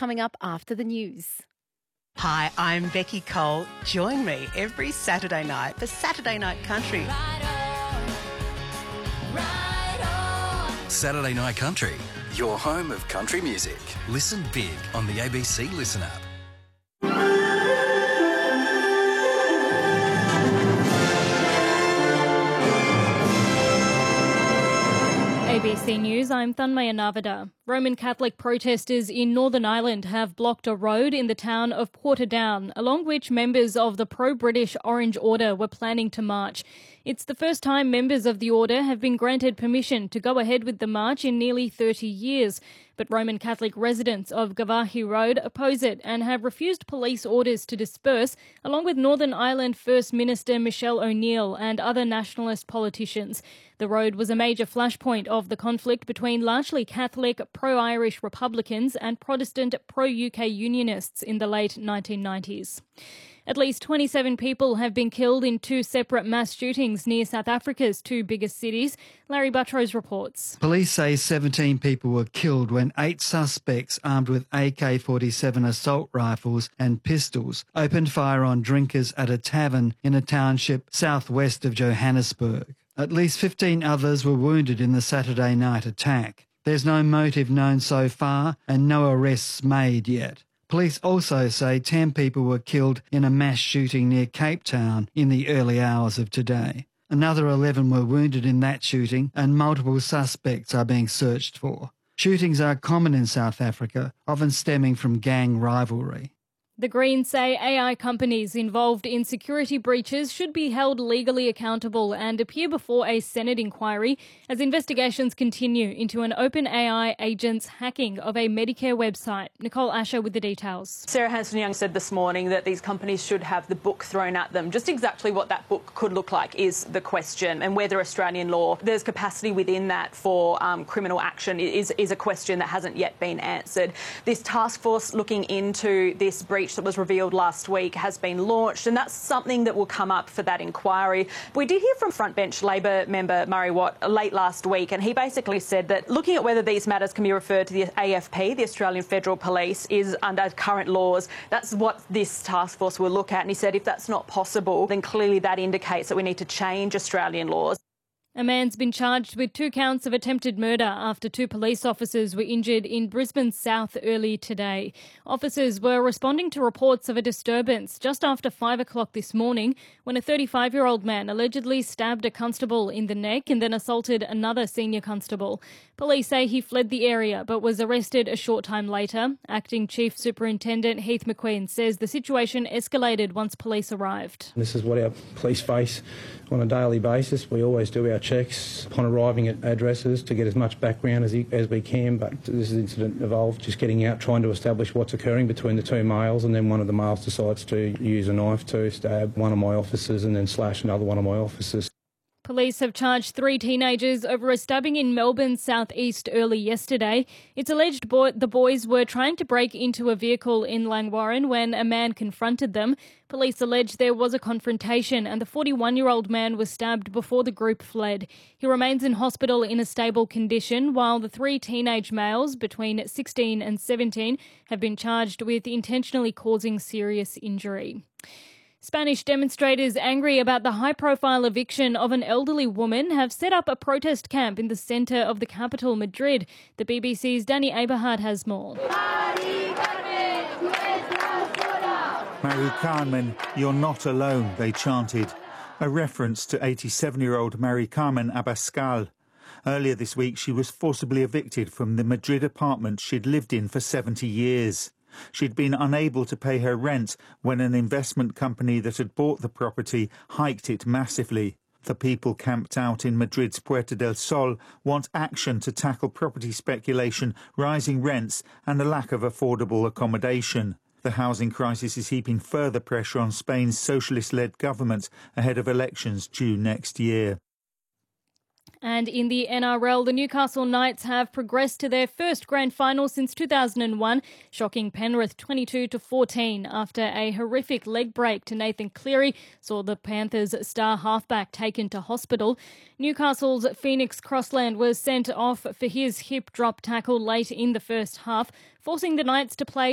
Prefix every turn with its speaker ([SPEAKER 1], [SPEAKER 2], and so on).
[SPEAKER 1] coming up after the news.
[SPEAKER 2] Hi, I'm Becky Cole. Join me every Saturday night for Saturday Night Country.
[SPEAKER 3] Saturday Night Country, your home of country music. Listen big on the ABC Listen app.
[SPEAKER 4] ABC News, I'm Thanmaya Navada. Roman Catholic protesters in Northern Ireland have blocked a road in the town of Portadown, along which members of the pro-British Orange Order were planning to march. It's the first time members of the order have been granted permission to go ahead with the march in nearly 30 years. But Roman Catholic residents of Gavahi Road oppose it and have refused police orders to disperse, along with Northern Ireland First Minister Michelle O'Neill and other nationalist politicians. The road was a major flashpoint of the conflict between largely Catholic, pro-Irish Republicans and Protestant, pro-UK Unionists in the late 1990s. At least 27 people have been killed in two separate mass shootings near South Africa's two biggest cities. Larry Buttrose reports.
[SPEAKER 5] Police say 17 people were killed when 8 suspects armed with AK-47 assault rifles and pistols opened fire on drinkers at a tavern in a township southwest of Johannesburg. At least 15 others were wounded in the Saturday night attack. There's no motive known so far and no arrests made yet. Police also say 10 people were killed in a mass shooting near Cape Town in the early hours of today. Another 11 were wounded in that shooting and multiple suspects are being searched for. Shootings are common in South Africa, often stemming from gang rivalry.
[SPEAKER 4] The Greens say AI companies involved in security breaches should be held legally accountable and appear before a Senate inquiry as investigations continue into an OpenAI agent's hacking of a Medicare website. Nicole Asher with the details.
[SPEAKER 6] Sarah Hanson-Young said this morning that these companies should have the book thrown at them. Just exactly what that book could look like is the question, and whether Australian law, there's capacity within that for criminal action is a question that hasn't yet been answered. This task force looking into this breach that was revealed last week has been launched, and that's something that will come up for that inquiry. We did hear from frontbench Labor member Murray Watt late last week, and he basically said that looking at whether these matters can be referred to the AFP, the Australian Federal Police, is under current laws. That's what this task force will look at, and he said if that's not possible, then clearly that indicates that we need to change Australian laws.
[SPEAKER 4] A man's been charged with 2 counts of attempted murder after 2 police officers were injured in Brisbane South early today. Officers were responding to reports of a disturbance just after 5 o'clock this morning when a 35-year-old man allegedly stabbed a constable in the neck and then assaulted another senior constable. Police say he fled the area but was arrested a short time later. Acting Chief Superintendent Heath McQueen says the situation escalated once police arrived.
[SPEAKER 7] This is what our police face on a daily basis. We always do our checks upon arriving at addresses to get as much background as we can, but this incident involved just getting out, trying to establish what's occurring between the 2 males, and then one of the males decides to use a knife to stab one of my officers and then slash another one of my officers.
[SPEAKER 4] Police have charged 3 teenagers over a stabbing in Melbourne's southeast early yesterday. It's alleged the boys were trying to break into a vehicle in Langwarrin when a man confronted them. Police allege there was a confrontation and the 41-year-old man was stabbed before the group fled. He remains in hospital in a stable condition, while the 3 teenage males between 16 and 17 have been charged with intentionally causing serious injury. Spanish demonstrators angry about the high-profile eviction of an elderly woman have set up a protest camp in the centre of the capital, Madrid. The BBC's Danny Aberhard has more.
[SPEAKER 8] Mari Carmen, you're not alone, they chanted, a reference to 87-year-old Mari Carmen Abascal. Earlier this week, she was forcibly evicted from the Madrid apartment she'd lived in for 70 years. She'd been unable to pay her rent when an investment company that had bought the property hiked it massively. The people camped out in Madrid's Puerta del Sol want action to tackle property speculation, rising rents and a lack of affordable accommodation. The housing crisis is heaping further pressure on Spain's socialist-led government ahead of elections due next year.
[SPEAKER 4] And in the NRL, the Newcastle Knights have progressed to their first grand final since 2001, shocking Penrith 22-14 after a horrific leg break to Nathan Cleary saw the Panthers' star halfback taken to hospital. Newcastle's Phoenix Crossland was sent off for his hip drop tackle late in the first half, forcing the Knights to play